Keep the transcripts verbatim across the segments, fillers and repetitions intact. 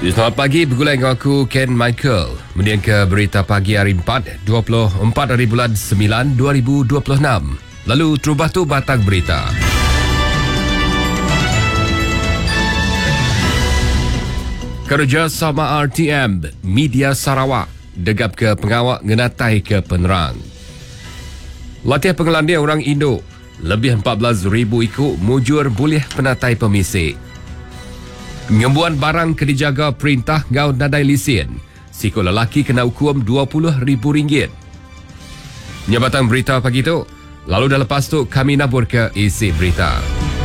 Selamat pagi, bergulai dengan aku Ken Michael. Kemudian ke berita pagi hari empat, dua puluh empat hari bulan sembilan, dua ribu dua puluh enam. Lalu terubah tu batang berita. Kerjasama R T M, Media Sarawak, degap ke pengawak ngenatai ke penerang. Latihan pengelandian orang Indo, lebih empat belas ribu ikut mujur boleh penatai pemisik. Ngembuan barang ke dijaga perintah ngau nadai lesen. Siko lelaki kena hukum dua puluh ribu ringgit. Nyabatan berita pagi tu. Lalu dah lepas tu kami nabur ke isi berita.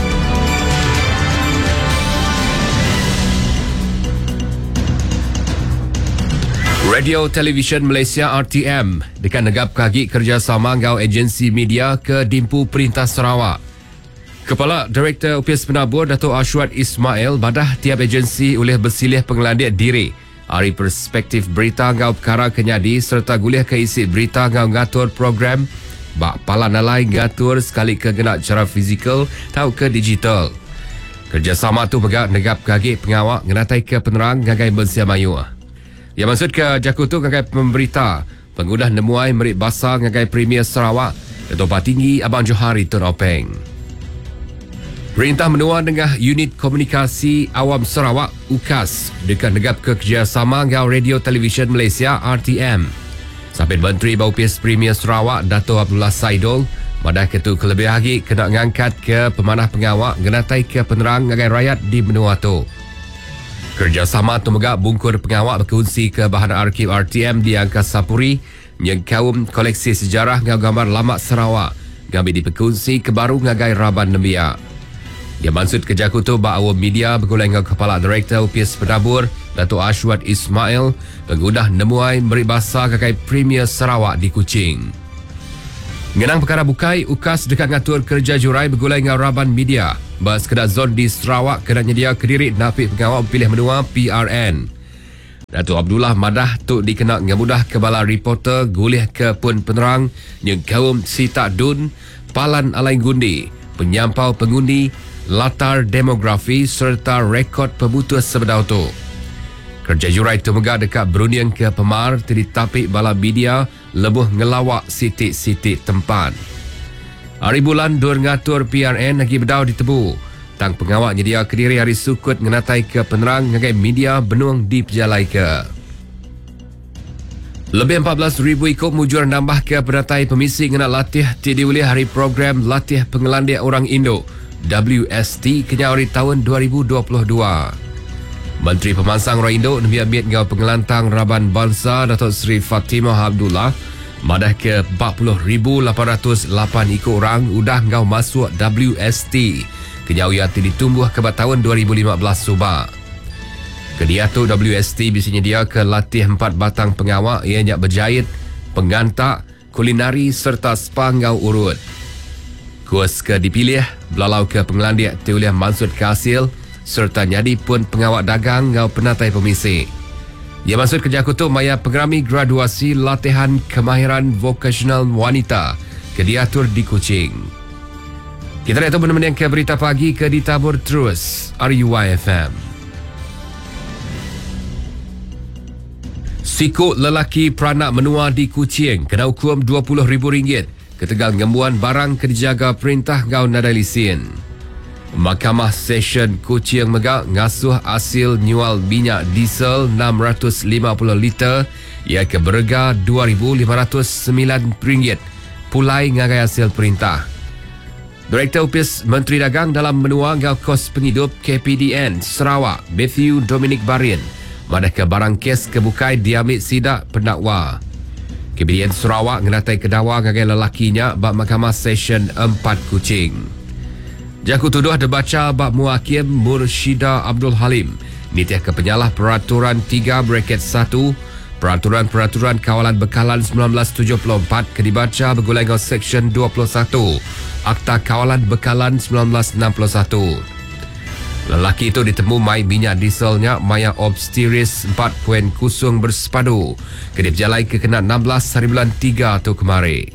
Radio Television Malaysia R T M dekat negap kaki kerjasama ngau agensi media ke Dimpu Perintah Sarawak. Kepala Direktur U P S Penabur Dato' Ashwat Ismail badah tiap agensi oleh bersilih pengelandian diri hari perspektif berita ngau perkara kenyadi serta gulih ke isi berita ngau ngatur program bak pala nalai ngatur sekali ke genak cara fizikal tau ke digital. Kerjasama tu megak negap kaki pengawak ngenatai ke penerang ngagai Bensia Mayu. Yang maksud ke jaku tu ngagai pemberita pengudah nemuai merit basah ngagai Premier Sarawak Dato' Patinggi Abang Johari Tun Openg. Perintah menua dengan Unit Komunikasi Awam Sarawak U K A S dekat negap kerjasama ngau Radio Television Malaysia R T M. Sampai Menteri Bau P S Premier Sarawak Dato' Abdullah Saidul madah ketu kelebih lagi kena ngangkat ke pemanah pengawak genatai ke penerang ngagai rakyat di benua tu. Kerjasama tu megak bungkur pengawak berkongsi ke bahan arkib R T M di Angkasa Puri yang kaum koleksi sejarah ngau gambar lama Sarawak gambar diperkongsi ke baru ngagai Raban Nembia. Dia maksud kerja kutu bak awam media bergulai dengan Kepala Direktur U P S Penabur Dato' Ashwat Ismail pengudah nemuai merit basah kakai Premier Sarawak di Kuching. Ngenang perkara bukai U K A S dekat ngatur kerja jurai bergulai dengan Raban Media bas kedak zon di Sarawak kena nyedia kediri napik pengawal pilih menua P R N. Dato' Abdullah madah tu dikenak ngemudah kebala reporter gulih ke pun penerang yang kaum si tak dun palan alai gundi penyampau pengundi latar demografi serta rekod pemutus sebedau tu. Kerja jurai tu megah dekat berunian ke pemar tadi tapik bala media lebuh ngelawak sitik-sitik tempat. Hari bulan dua ngatur P R N lagi bedau ditebu. Tang pengawak nyedia kediri hari sukut ngenatai ke penerang ngagai media benuang di pejalai ke. Lebih empat belas ribu ikut mujur nambah ke penatai pemisik ngena latih tidak boleh hari program latih pengelandian orang Indo W S T kena hari tahun dua ribu dua puluh dua. Menteri Pemansang Orang Indo Nabi ngau pengelantang Raban Bangsa Datuk Seri Fatimah Abdullah madah ke empat puluh ribu lapan ratus lapan ikut orang udah ngau masuk W S T kena uyati ditumbuh ke tahun dua ribu lima belas subak. Kedia tu W S T biasanya dia ke latih empat batang pengawak ianya berjahit, penggantak, kulinari serta spa ngau urut. Kurs ke dipilih belalau ke pengelandian Tiuliah Mansud Kasil serta nyadi pun pengawak dagang ngau penatai pemisik. Ia maksud kerja kutu maya pengerami graduasi latihan kemahiran vokasional wanita ke diatur di Kuching. Kita lihat tu benar-benar ke berita pagi ke ditabur terus R U Y F M. Sikut lelaki peranak menua di Kuching kena hukum dua puluh ribu ringgit ketegal ngembuan barang ke dijaga perintah ngau nadai lesen. Mahkamah Session Kuching megak ngasuh hasil nyual minyak diesel enam ratus lima puluh liter ia ke berharga dua ribu lima ratus sembilan ringgit pulai ngagai hasil perintah. Direktur U P S Menteri Dagang dalam menua ngau kos penghidup K P D N Sarawak Matthew Dominic Barin madah ke barang kes kebukai diambil sidak pendakwa. K P D N Sarawak ngenatai kedakwa ngagai lelakinya bak Mahkamah Session empat Kuching. Jaku tuduh ada baca bak muhakim Murshida Abdul Halim nitiah ke penyalah peraturan tiga bracket satu peraturan-peraturan kawalan bekalan seribu sembilan ratus tujuh puluh empat ke dibaca bergulai dengan Seksyen dua puluh satu Akta Kawalan Bekalan seribu sembilan ratus enam puluh satu. Lelaki itu ditemu mai minyak dieselnya maya obstiris empat kosong kosong bersepadu. Kedip jalai ke kena enam belas hari bulan tiga tu kemari.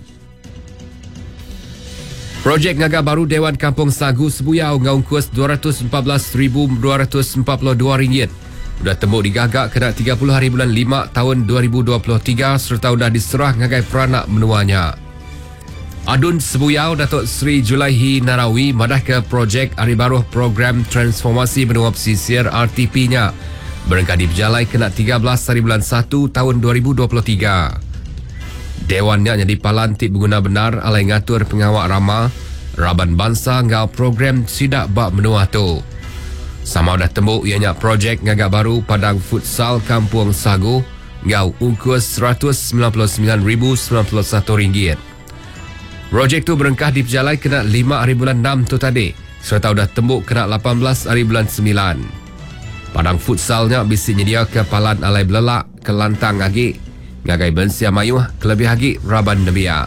Projek ngaga baru Dewan Kampung Sagu Sebuyau ngau kos dua ratus empat belas ribu dua ratus empat puluh dua ringgit Sudah tembuk digagak kena tiga puluh hari bulan lima tahun dua ribu dua puluh tiga serta sudah diserah ngagai peranak menuanya. Adun Sebuyau Datuk Seri Julaihi Narawi madah ke projek hari baru program transformasi benua pesisir R T P-nya. Berengkadi berjalai kena tiga belas hari bulan satu tahun dua ribu dua puluh tiga. Dewannya jadi palantik berguna benar alai ngatur pengawak rama, raban bangsa ngau program sidak bak menua tu. Sama dah tembuk ianya projek ngagak baru padang futsal Kampung Sagu ngau ungkus seratus sembilan puluh sembilan ribu sembilan puluh satu ringgit. Projek tu berengkah diperjalai kena lima hari bulan enam tu tadi serta dah tembuk kena lapan belas hari bulan sembilan. Padang futsalnya bisi nyedia kepalan alai belelak kelantang agi ngagai bensia mayuh kelebih agi raban nebia.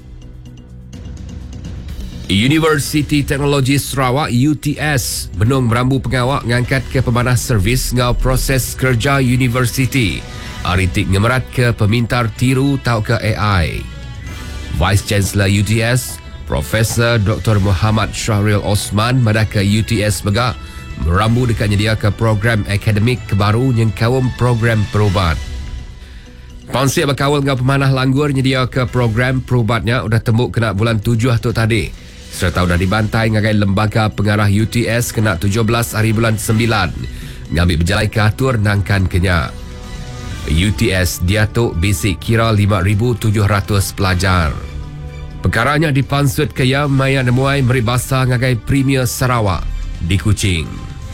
Universiti Teknologi Sarawak U T S benung merambu pengawak ngangkat ke pemanah servis ngau proses kerja universiti. Aritik ngemerat ke pemintar tiru tau ke A I. Vice Chancellor U T S, Profesor Doktor Muhammad Syahril Osman madah ke U T S Begak merambu dekat nyedia ke program akademik kebaru yang kawum program perubat. Konsep berkawal dengan pemanah langgur nyedia ke program perubatnya sudah tembuk kena bulan tujuh tu tadi. Serta sudah dibantai ngagai lembaga pengarah U T S kena tujuh belas hari bulan sembilan. Ngambil berjalai ke atur nangkan kenya. U T S diatuk bisik kira lima ribu tujuh ratus pelajar. Perkaranya dipansut ke yang maya nemuai meribasa ngagai Premier Sarawak di Kuching.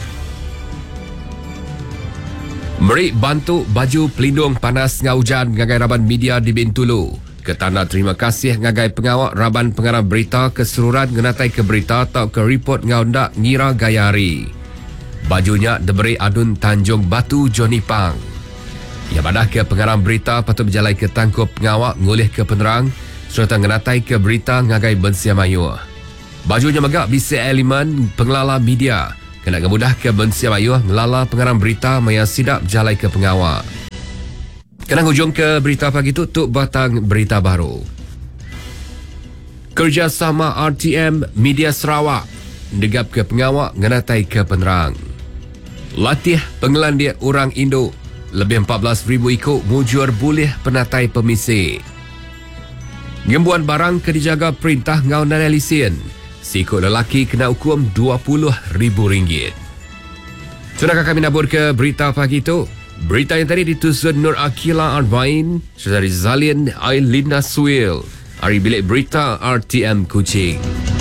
Meri bantu baju pelindung panas ngau hujan ngagai raban media di Bintulu. Ketanda terima kasih ngagai pengawak raban pengarah berita keseluruhan ngenatai ke berita atau ke report ngau ndak ngira gayari. Bajunya diberi Adun Tanjung Batu Johnny Pang. Ia badah ke pengarah berita patut berjalai ke tangkup pengawak ngulih ke penerang serta ngenatai ke berita ngagai bensia mayu. Bajunya megak bisi elemen pengelala media. Kena kemudah ke bensia mayu ngelala pengarah berita maya sidak berjalai ke pengawak. Kena hujung ke berita pagi tu tuk batang berita baru. Kerjasama R T M Media Sarawak negap ke pengawak ngenatai ke penerang. Latih pengelandia orang Indo lebih empat belas ribu ikut mujur boleh penatai pemisi. Ngembuan barang ke dijaga perintah ngau nanalisin. Sikut lelaki kena hukum dua puluh ribu ringgit. Sudahkah kami nabur ke berita pagi itu? Berita yang tadi ditusun Nur Akila Arbain, serta Rizalian Ailina Suil. Hari bilik berita R T M Kuching.